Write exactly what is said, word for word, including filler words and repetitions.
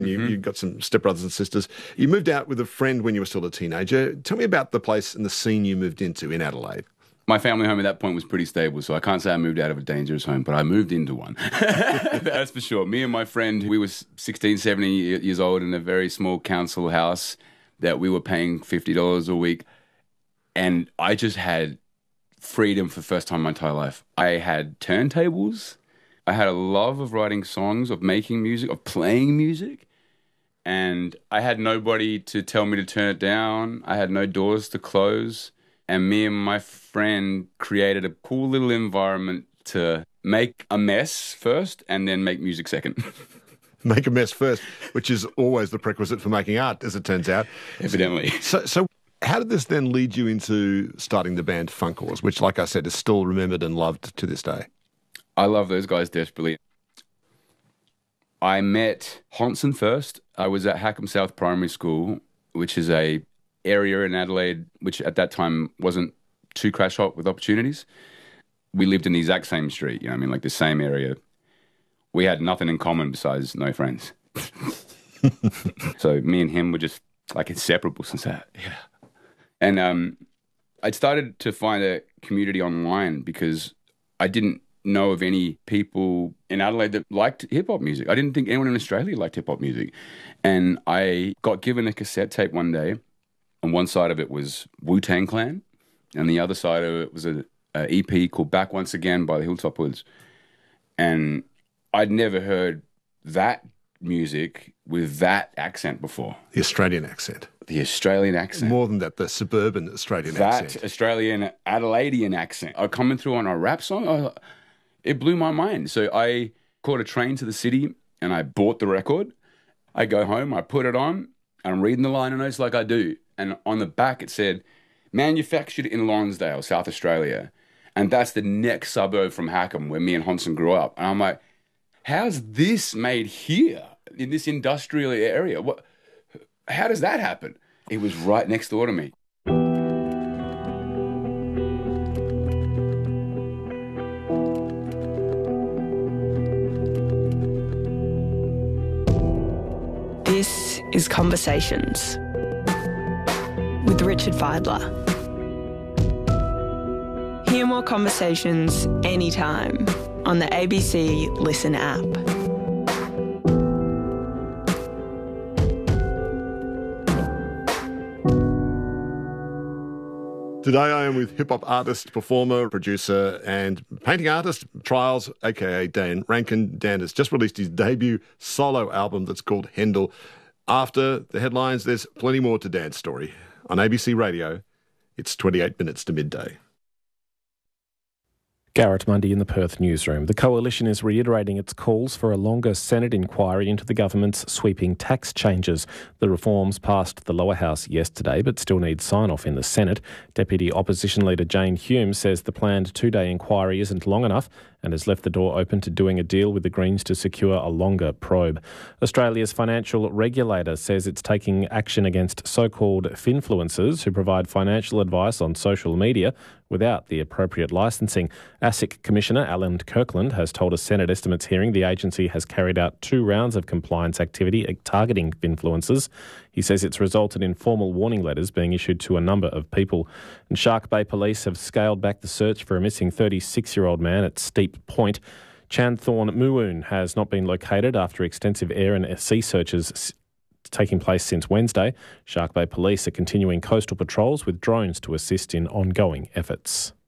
You, Mm-hmm. You've got some stepbrothers and sisters. You moved out with a friend when you were still a teenager. Tell me about the place and the scene you moved into in Adelaide. My family home at that point was pretty stable, so I can't say I moved out of a dangerous home, but I moved into one. That's for sure. Me and my friend, we were sixteen, seventeen years old in a very small council house that we were paying fifty dollars a week. And I just had freedom for the first time in my entire life. I had turntables. I had a love of writing songs, of making music, of playing music. And I had nobody to tell me to turn it down. I had no doors to close. And me and my friend created a cool little environment to make a mess first and then make music second. Make a mess first, which is always the prerequisite for making art, as it turns out. Evidently. So, so how did this then lead you into starting the band Funkors, which, like I said, is still remembered and loved to this day? I love those guys desperately. I met Honson first. I was at Hackham South Primary School, which is a area in Adelaide which at that time wasn't too crash hot with opportunities. We lived in the exact same street, you know what I mean, like the same area. We had nothing in common besides no friends. So me and him were just like inseparable since that. Yeah. And um, I'd started to find a community online because I didn't know of any people in Adelaide that liked hip-hop music. I didn't think anyone in Australia liked hip-hop music. And I got given a cassette tape one day. On one side of it was Wu-Tang Clan, and the other side of it was a, a E P called Back Once Again by the Hilltop Hoods. And I'd never heard that music with that accent before. The Australian accent. The Australian accent. More than that, the suburban Australian that accent. That Australian Adelaidean accent. I coming through on a rap song, I, it blew my mind. So I caught a train to the city and I bought the record. I go home, I put it on, and I'm reading the liner notes like I do. And on the back it said, manufactured in Lonsdale, South Australia. And that's the next suburb from Hackham where me and Honson grew up. And I'm like, how's this made here in this industrial area? What? How does that happen? It was right next door to me. This is Conversations with Richard Fidler. Hear more conversations anytime on the A B C Listen app. Today I am with hip-hop artist, performer, producer and painting artist Trials, a k a. Dan Rankin. Dan has just released his debut solo album that's called Hendel. After the headlines, there's plenty more to Dan's story. On A B C Radio, it's twenty-eight minutes to midday. Garrett Mundy in the Perth newsroom. The Coalition is reiterating its calls for a longer Senate inquiry into the government's sweeping tax changes. The reforms passed the lower house yesterday but still need sign-off in the Senate. Deputy Opposition Leader Jane Hume says the planned two-day inquiry isn't long enough and has left the door open to doing a deal with the Greens to secure a longer probe. Australia's financial regulator says it's taking action against so-called finfluencers who provide financial advice on social media without the appropriate licensing. ASIC Commissioner Alan Kirkland has told a Senate estimates hearing the agency has carried out two rounds of compliance activity targeting influencers. He says it's resulted in formal warning letters being issued to a number of people. And Shark Bay Police have scaled back the search for a missing thirty-six-year-old man at Steep Point. Chandthorn Muwoon has not been located after extensive air and sea searches taking place since Wednesday. Shark Bay Police are continuing coastal patrols with drones to assist in ongoing efforts.